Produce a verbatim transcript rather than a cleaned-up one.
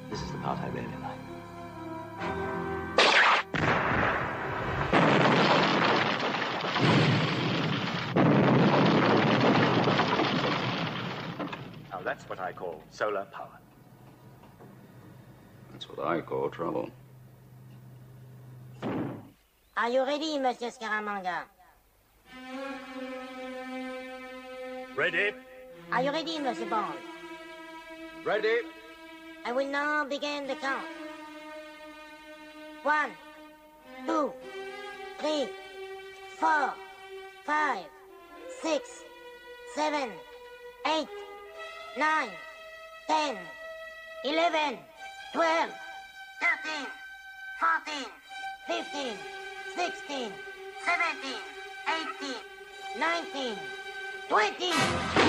This is the part I really like. Now that's what I call solar power. That's what I call trouble. Are you ready, Monsieur Scaramanga? Ready? Are you ready, Monsieur Bond? Ready? I will now begin the count. One, two, three, four, five, six, seven, eight, nine, ten, eleven, twelve, thirteen, fourteen, fifteen, sixteen, seventeen, eighteen, nineteen, twenty.